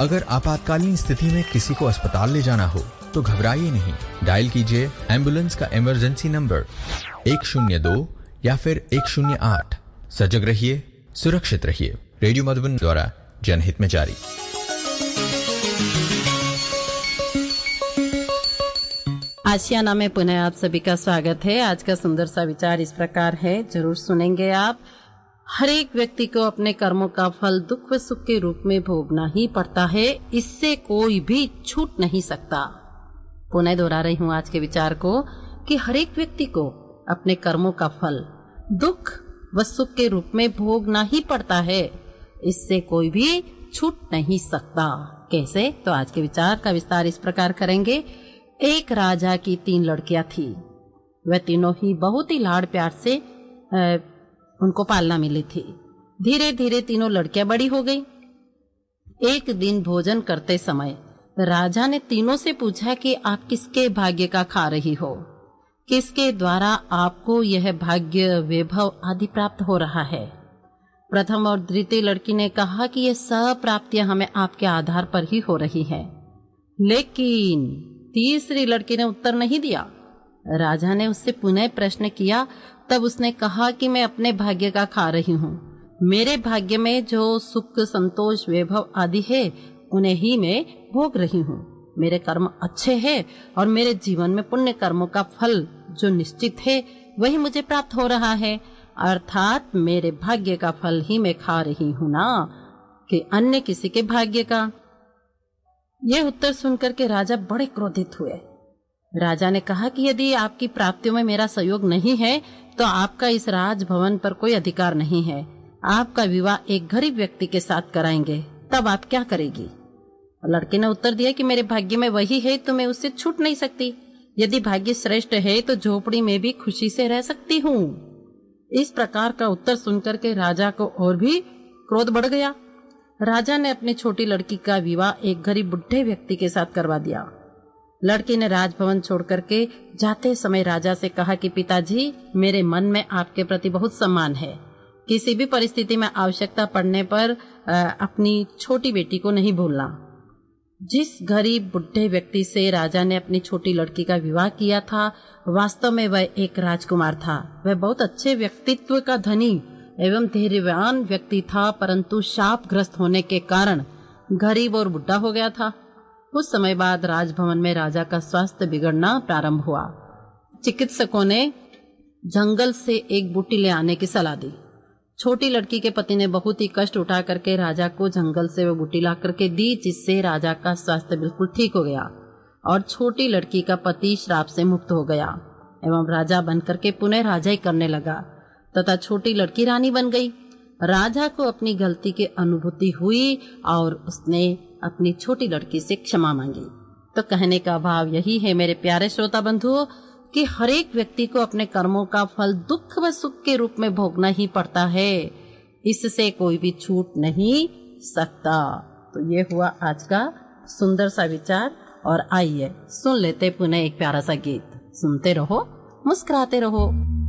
अगर आपातकालीन स्थिति में किसी को अस्पताल ले जाना हो तो घबराइए नहीं। डायल कीजिए एम्बुलेंस का इमरजेंसी नंबर 102 या फिर 108। सजग रहिए, सुरक्षित रहिए। रेडियो मधुबन द्वारा जनहित में जारी। आशियाना में पुनः आप सभी का स्वागत है। आज का सुंदर सा विचार इस प्रकार है, जरूर सुनेंगे आप। हर एक व्यक्ति को अपने कर्मों का फल दुख व सुख के रूप में भोगना ही पड़ता है, इससे कोई भी छूट नहीं सकता। पुनः दोहरा रही हूँ आज के विचार को कि हर एक व्यक्ति को अपने कर्मों का फल दुख व सुख के रूप में भोगना ही पड़ता है, इससे कोई भी छूट नहीं सकता। कैसे? तो आज के विचार का विस्तार इस प्रकार करेंगे। एक राजा की 3 लड़कियां थी। वह तीनों ही बहुत ही लाड़ प्यार से उनको पालना मिली थी। धीरे धीरे तीनों लड़कियां बड़ी हो गई। एक दिन भोजन करते समय राजा ने तीनों से पूछा कि आप किसके भाग्य का खा रही हो, किसके द्वारा आपको यह भाग्य वैभव आदि प्राप्त हो रहा है। प्रथम और द्वितीय लड़की ने कहा कि ये सब प्राप्तियां हमें आपके आधार पर ही हो रही है, लेकिन तीसरी लड़की ने उत्तर नहीं दिया। राजा ने उससे पुनः प्रश्न किया, तब उसने कहा कि मैं अपने भाग्य का खा रही हूँ। मेरे भाग्य में जो सुख संतोष वैभव आदि है उन्हें ही मैं भोग रही हूँ। मेरे कर्म अच्छे हैं और मेरे जीवन में पुण्य कर्मों का फल जो निश्चित है वही मुझे प्राप्त हो रहा है, अर्थात मेरे भाग्य का फल ही मैं खा रही हूँ ना कि अन्य किसी के भाग्य का। यह उत्तर सुनकर के राजा बड़े क्रोधित हुए। राजा ने कहा कि यदि आपकी प्राप्तियों में मेरा सहयोग नहीं है तो आपका इस राजभवन पर कोई अधिकार नहीं है। आपका विवाह एक गरीब व्यक्ति के साथ कराएंगे, तब आप क्या करेगी? लड़के ने उत्तर दिया कि मेरे भाग्य में वही है तो मैं उससे छूट नहीं सकती। यदि भाग्य श्रेष्ठ है तो झोपड़ी में भी खुशी से रह सकती हूँ। इस प्रकार का उत्तर सुनकर के राजा को और भी क्रोध बढ़ गया। राजा ने अपनी छोटी लड़की का विवाह एक गरीब बुढ़े व्यक्ति के साथ करवा दिया। लड़की ने राजभवन छोड़ करके जाते समय राजा से कहा कि पिताजी, मेरे मन में आपके प्रति बहुत सम्मान है। किसी भी परिस्थिति में आवश्यकता पड़ने पर अपनी छोटी बेटी को नहीं भूलना। जिस गरीब बुढ़े व्यक्ति से राजा ने अपनी छोटी लड़की का विवाह किया था, वास्तव में वह एक राजकुमार था। वह बहुत अच्छे व्यक्तित्व का धनी एवं धैर्यवान व्यक्ति था, परंतु शापग्रस्त होने के कारण गरीब और बुढ़ा हो गया था। कुछ समय बाद राजभवन में राजा का स्वास्थ्य बिगड़ना प्रारंभ हुआ। चिकित्सकों ने जंगल से एक बूटी ले आने की सलाह दी। छोटी लड़की के पति ने बहुत ही कष्ट उठा करके राजा को जंगल से वो बूटी ला करके दी, जिससे राजा का स्वास्थ्य बिल्कुल ठीक हो गया और छोटी लड़की का पति श्राप से मुक्त हो गया एवं राजा बनकर के पुनः राजा ही करने लगा तथा छोटी लड़की रानी बन गई। राजा को अपनी गलती की अनुभूति हुई और उसने अपनी छोटी लड़की से क्षमा मांगी। तो कहने का भाव यही है मेरे प्यारे श्रोता बंधुओं कि हर एक व्यक्ति को अपने कर्मों का फल दुख व सुख के रूप में भोगना ही पड़ता है, इससे कोई भी छूट नहीं सकता। तो ये हुआ आज का सुंदर सा विचार। और आइए सुन लेते पुनः एक प्यारा सा गीत। सुनते रहो, मुस्कुराते रहो।